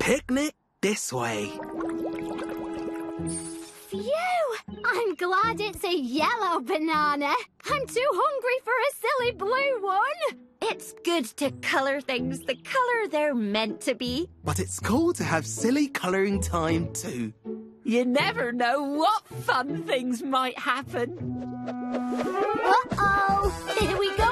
Picnic this way. Phew! I'm glad it's a yellow banana. I'm too hungry for a silly blue one. It's good to colour things the colour they're meant to be. But it's cool to have silly colouring time too. You never know what fun things might happen. Uh-oh! Here we go!